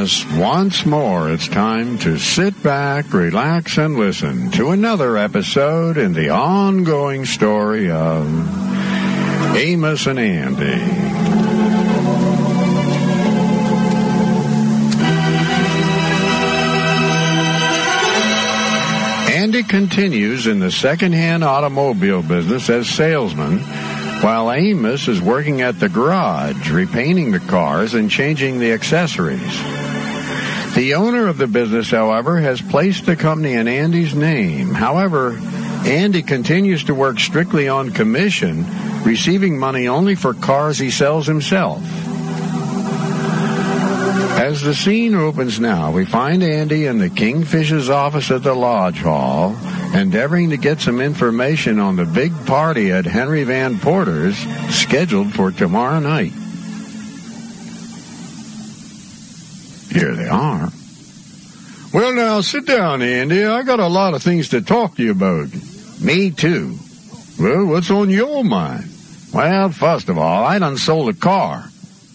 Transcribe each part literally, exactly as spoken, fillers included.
Yes, once more it's time to sit back, relax, and listen to another episode in the ongoing story of Amos and Andy. Andy continues in the second-hand automobile business as salesman, while Amos is working at the garage, repainting the cars and changing the accessories. The owner of the business, however, has placed the company in Andy's name. However, Andy continues to work strictly on commission, receiving money only for cars he sells himself. As the scene opens now, we find Andy in the Kingfish's office at the Lodge Hall, endeavoring to get some information on the big party at Henry Van Porter's, scheduled for tomorrow night. Here they are. Well, now, sit down, Andy. I got a lot of things to talk to you about. Me, too. Well, what's on your mind? Well, first of all, I done sold a car.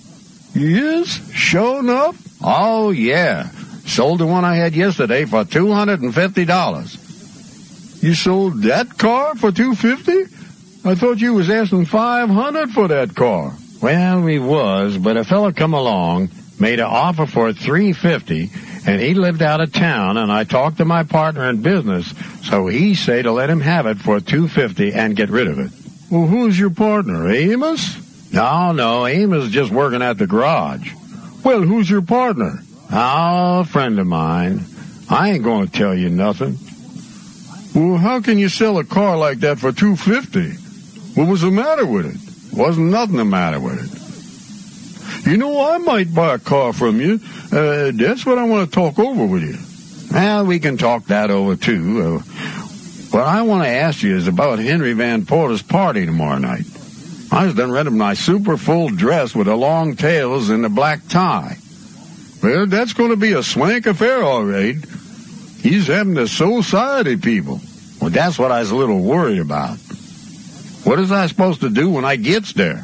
Yes? Sure enough? Oh, yeah. Sold the one I had yesterday for two hundred fifty dollars. You sold that car for two hundred fifty dollars? I thought you was asking five hundred dollars for that car. Well, we was, but a fella come along, made an offer for three hundred fifty dollars, and he lived out of town, and I talked to my partner in business, so he say to let him have it for two hundred fifty dollars and get rid of it. Well, who's your partner, Amos? No, no, Amos is just working at the garage. Well, who's your partner? Oh, a friend of mine. I ain't going to tell you nothing. Well, how can you sell a car like that for two hundred fifty dollars? What was the matter with it? Wasn't nothing the matter with it. You know, I might buy a car from you. Uh, that's what I want to talk over with you. Well, we can talk that over, too. Uh, what I want to ask you is about Henry Van Porter's party tomorrow night. I was done rid of my super full dress with the long tails and the black tie. Well, that's going to be a swank affair, all right. He's having the society people. Well, that's what I was a little worried about. What is I supposed to do when I gets there?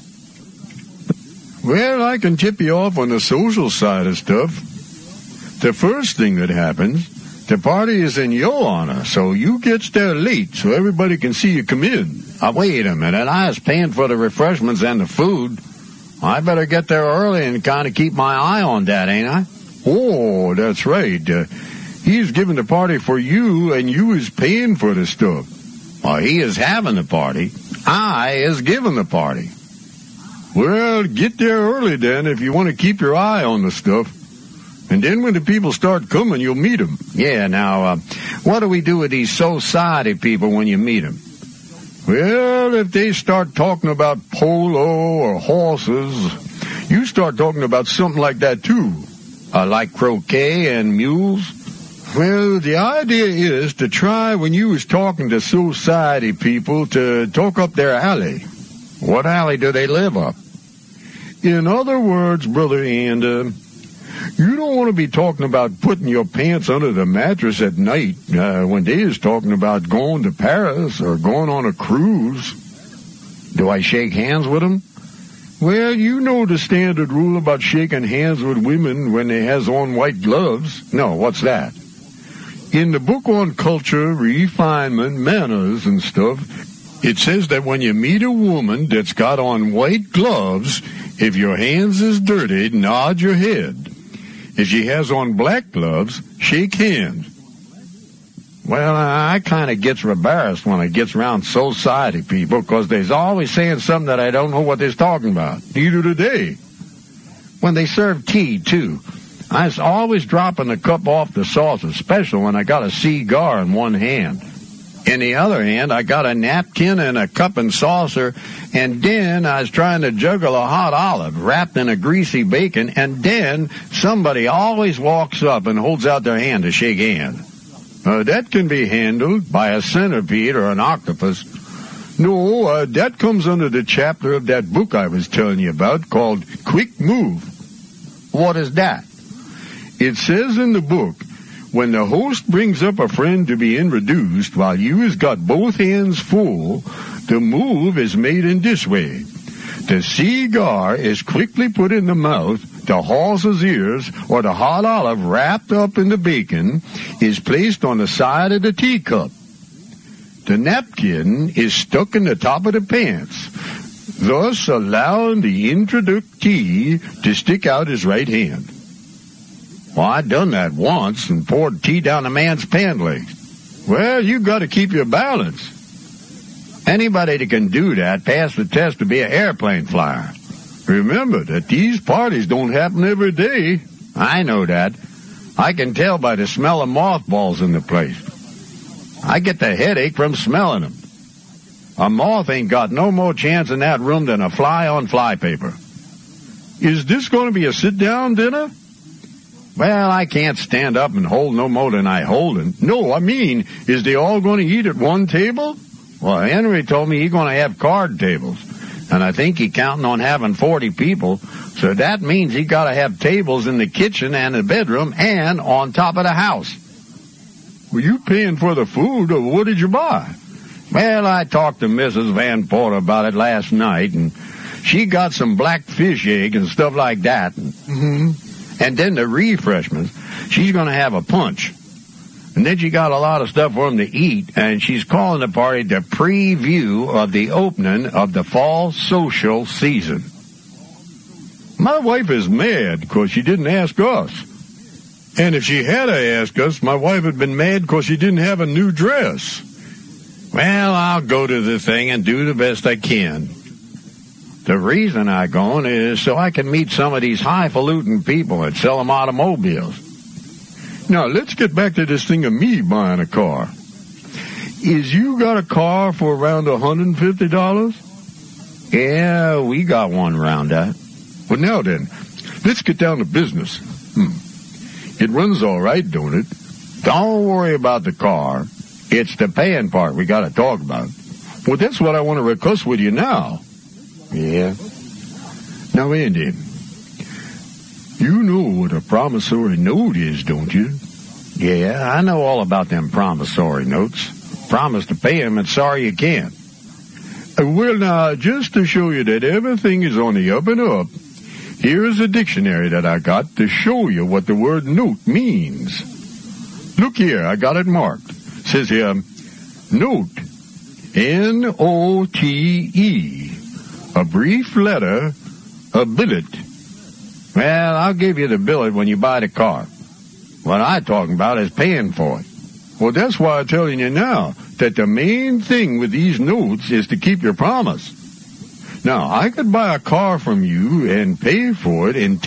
Well, I can tip you off on the social side of stuff. The first thing that happens, the party is in your honor, so you gets there late so everybody can see you come in. Uh, wait a minute, I was paying for the refreshments and the food. I better get there early and kind of keep my eye on that, ain't I? Oh, that's right. Uh, he's giving the party for you, and you is paying for the stuff. Well, he is having the party. I is giving the party. Well, get there early then if you want to keep your eye on the stuff. And then when the people start coming, you'll meet them. Yeah, now, uh, what do we do with these society people when you meet them? Well, if they start talking about polo or horses, you start talking about something like that, too. Uh, like croquet and mules. Well, the idea is to try, when you was talking to society people, to talk up their alley. What alley do they live up? In other words, Brother Andy, you don't want to be talking about putting your pants under the mattress at night uh, when they is talking about going to Paris or going on a cruise. Do I shake hands with them? Well, you know the standard rule about shaking hands with women when they has on white gloves. No, what's that? In the book on culture, refinement, manners, and stuff, it says that when you meet a woman that's got on white gloves, if your hands is dirty, nod your head. If she has on black gloves, shake hands. Well, I kind of gets embarrassed when I gets around society people, because they's always saying something that I don't know what they's talking about. Neither do they. When they serve tea, too, I's always dropping the cup off the saucer, especially when I got a cigar in one hand. In the other hand, I got a napkin and a cup and saucer, and then I was trying to juggle a hot olive wrapped in a greasy bacon, and then somebody always walks up and holds out their hand to shake hands. Uh, that can be handled by a centipede or an octopus. No, uh, that comes under the chapter of that book I was telling you about called Quick Move. What is that? It says in the book, when the host brings up a friend to be introduced while you has got both hands full, the move is made in this way. The cigar is quickly put in the mouth, the horse's ears or the hot olive wrapped up in the bacon is placed on the side of the teacup. The napkin is stuck in the top of the pants, thus allowing the introductee to stick out his right hand. Well, I done that once and poured tea down a man's pant legs. Well, you got to keep your balance. Anybody that can do that passed the test to be an airplane flyer. Remember that these parties don't happen every day. I know that. I can tell by the smell of mothballs in the place. I get the headache from smelling them. A moth ain't got no more chance in that room than a fly on flypaper. Is this going to be a sit-down dinner? Well, I can't stand up and hold no more than I holdin'. No, I mean, is they all going to eat at one table? Well, Henry told me he's going to have card tables. And I think he counting on having forty people, so that means he got to have tables in the kitchen and the bedroom and on top of the house. Were you paying for the food, or what did you buy? Well, I talked to Missus Van Porter about it last night, and she got some black fish egg and stuff like that. Mm-hmm. And then the refreshments, she's going to have a punch. And then she got a lot of stuff for them to eat, and she's calling the party the preview of the opening of the fall social season. My wife is mad because she didn't ask us. And if she had asked us, my wife had been mad because she didn't have a new dress. Well, I'll go to the thing and do the best I can. The reason I go is so I can meet some of these highfalutin people that sell them automobiles. Now, let's get back to this thing of me buying a car. Is you got a car for around one hundred fifty dollars? Yeah, we got one around that. Well, now then, let's get down to business. Hmm. It runs all right, don't it? Don't worry about the car. It's the paying part we got to talk about. Well, that's what I want to discuss with you now. Yeah? Now, Andy, you know what a promissory note is, don't you? Yeah, I know all about them promissory notes. Promise to pay them and sorry you can't. Uh, well, now, just to show you that everything is on the up and up, here is a dictionary that I got to show you what the word note means. Look here, I got it marked. It says here, note, N O T E, a brief letter, a billet. Well, I'll give you the billet when you buy the car. What I'm talking about is paying for it. Well, that's why I'm telling you now that the main thing with these notes is to keep your promise. Now, I could buy a car from you and pay for it in